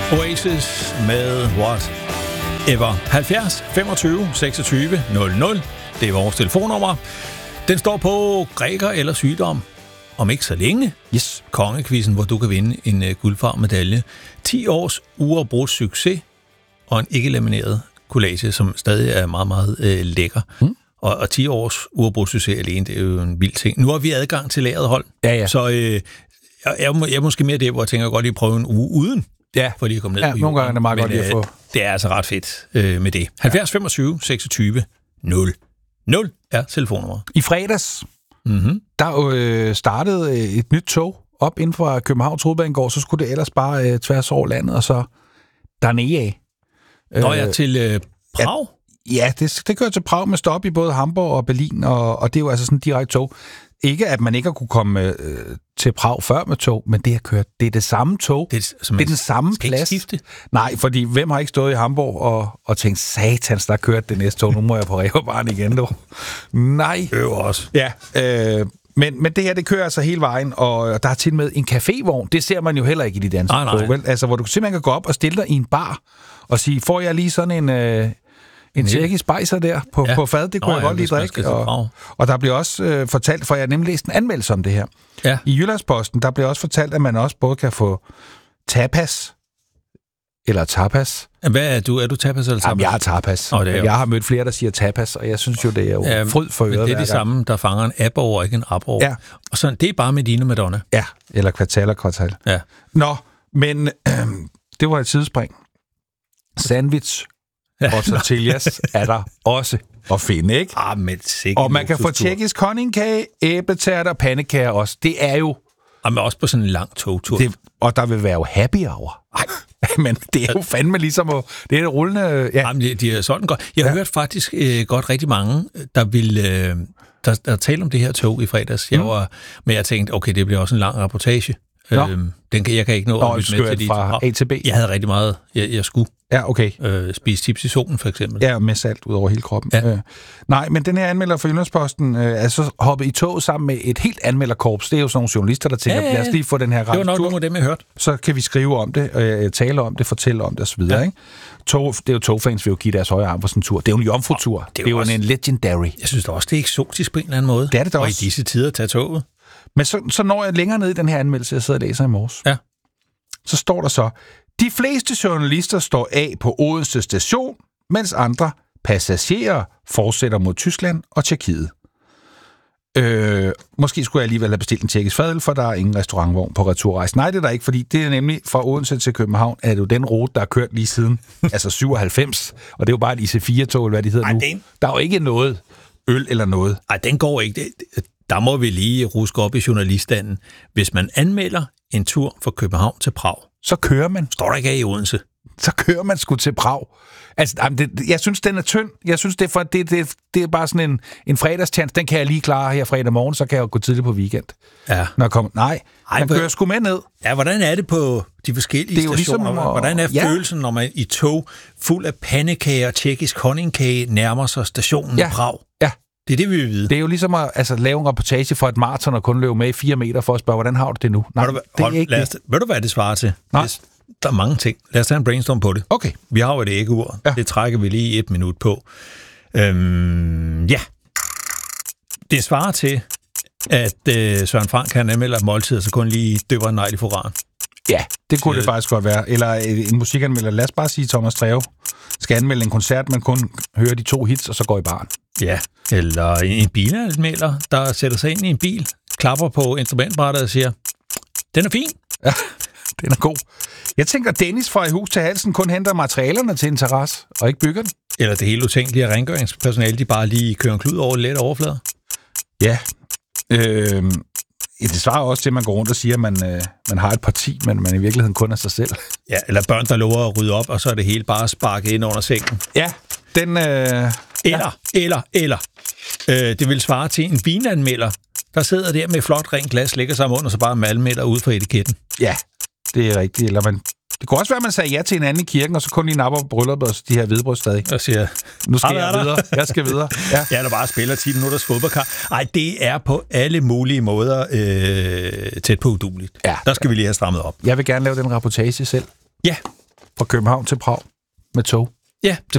Oasis med Whatever. 70 25 26 00. Det er vores telefonnummer. Den står på græker eller sygdom. Om ikke så længe. Yes. Kongekvisten, hvor du kan vinde en guldfarvmedalje. 10 års uafbrudt succes og en ikke lamineret collage, som stadig er meget, meget lækker. Og 10 års uafbrudt succes alene, det er jo en vild ting. Nu har vi adgang til lageret hold. Ja. Så jeg er måske mere der, hvor jeg tænker, jeg godt lige prøve en uge uden. Ja, for lige at komme ned på nogle gange er det meget godt lige at få. Det er altså ret fedt med det. 70 25 26 0 0 er telefonnummer. I fredags, der startede et nyt tog op inden for Københavns Hovedbanegård, så skulle det ellers bare tværs over landet, og så dernede af. Når jeg til Prag? Ja, det kører til Prag med stop i både Hamburg og Berlin, og det er jo altså sådan en direkte tog. Ikke, at man ikke har kunne komme til Prag før med tog, men det er det samme tog. Det er den samme plads. Skifte? Nej, fordi hvem har ikke stået i Hamburg og tænkt, satans, der kørte det næste tog, nu må jeg på Ræverbaren igen, du. Nej. Også. Ja, men det her, det kører altså hele vejen, og der er til med en cafévogn. Det ser man jo heller ikke i de danske tog, vel? Altså, hvor du simpelthen kan gå op og stille dig i en bar og sige, får jeg lige sådan en tjekkisk bajser der på fad, det kunne jeg godt lige drikke. Og der bliver også fortalt, for jeg har nemlig læst en anmeldelse om det her. Ja. I Jyllandsposten, der bliver også fortalt, at man også både kan få tapas, eller tapas. Hvad er du? Er du tapas eller tapas? Jamen, jeg har tapas. Jeg har mødt flere, der siger tapas, og jeg synes jo, det er jo fryd for øret. Men det er de samme, der fanger en app over, ikke en app over. Ja. Og sådan, det er bare Medina Madonna. Ja, eller kvartal. Ja. Nå, men det var et sidespring. Sandwich og tortillas er der også at finde, ikke? Og man kan få tjekkisk honningkage, æbletærter og pandekager også. Det er jo... Men også på sådan en lang togtur. Og der vil være jo happy hour. Men det er jo fandme ligesom... Det er det rullende... Ja. Jamen, de er sådan godt. Jeg har hørt faktisk godt rigtig mange, der vil... Der taler om det her tog i fredags. Men jeg tænkte, okay, det bliver også en lang rapportage. Jeg kan ikke nå at lytte med til fra A til B. Jeg havde rigtig meget, jeg skulle. Ja, okay. Spise chips i solen, for eksempel. Ja, med salt ud over hele kroppen. Ja. Nej, men den her anmelder for Jyllandsposten er så hoppet i tog sammen med et helt anmelderkorps. Det er jo sådan nogle journalister, der tænker, lad os lige få den her radiotur. Det var nok nogle af dem, jeg hørte. Så kan vi skrive om det, tale om det, fortælle om det osv. Ja. Ikke? Det er jo togfans, vil jo give deres højre arm for sådan en tur. Det er jo en jomfrutur. Det er jo en legendary. Jeg synes da også, det er eksotisk på en eller anden måde. Det er det da også. Og i disse tider at tage toget. Men så når jeg længere ned i den her anmeldelse, jeg sidder og læser i morges. Ja. Så står der så, de fleste journalister står af på Odense station, mens andre passagerer fortsætter mod Tyskland og Tjekkiet. Måske skulle jeg alligevel have bestilt en tjekkisk fadøl, for der er ingen restaurantvogn på returrejsen. Nej, det er der ikke, fordi det er nemlig fra Odense til København, er det jo den rute, der er kørt lige siden, altså 97, og det er jo bare et IC4-tog, hvad det hedder nu. Der er jo ikke noget øl eller noget. Nej, den går ikke. Der må vi lige ruske op i journaliststanden. Hvis man anmelder en tur fra København til Prag, så kører man. Står der ikke af i Odense? Så kører man sgu til Prag. Altså, jeg synes, den er tynd. Jeg synes, det er bare sådan en fredagstjans. Den kan jeg lige klare her fredag morgen, så kan jeg jo gå tidligt på weekend. Ja. Når jeg kommer. Nej, man kører sgu med ned. Ja, hvordan er det på de forskellige stationer? Ligesom, hvordan er følelsen, når man i tog fuld af pandekager og tjekkisk honningkage nærmer sig stationen i Prag? Ja. Det er det, vi vil vide. Det er jo ligesom at lave en reportage for et maraton og kun løbe med i 4 meter for at spørge, hvordan har du det nu? Nej, det er ikke det. Ved du, hvad det svarer til? Nej. Der er mange ting. Lad os tage en brainstorm på det. Okay. Vi har jo et æggeur. Ja. Det trækker vi lige 1 minut på. Det svarer til, at Søren Frank kan anmelde måltider, så kun lige døber en negl i foran. Ja, det kunne det faktisk godt være. Eller en musikanmelder. Lad os bare sige, Thomas Treve skal anmelde en koncert, man kun hører de 2 hits, og så går i baren. Ja, eller en bilanmelder, der sætter sig ind i en bil, klapper på instrumentbrættet og siger, den er fin. Ja, den er god. Jeg tænker, Dennis fra I hus til halsen kun henter materialerne til en terrasse, og ikke bygger den. Eller det hele utænkelige rengøringspersonale, de bare lige kører en klud over let overflader. Ja, det svarer også til, at man går rundt og siger, at man har et parti, men man i virkeligheden kun er sig selv. Ja, eller børn, der lover at rydde op, og så er det hele bare sparket ind under sengen. Ja, den... Eller. Det vil svare til en vinanmelder, der sidder der med flot rent glas, lægger sig om og så bare malmælder ud fra etiketten. Ja, det er rigtigt. Eller det kunne også være, at man sagde ja til en anden i kirken, og så kun lige napper på brylluppet og de her hvidbrød stadig. Og siger, nu skal jeg videre. Jeg skal videre. Ja. Ja, eller bare spiller 10 minutters fodboldkamp. Ej, det er på alle mulige måder tæt på udueligt. Ja. Der skal vi lige have strammet op. Jeg vil gerne lave den reportage selv. Ja. fra København til Prag med tog. Ja,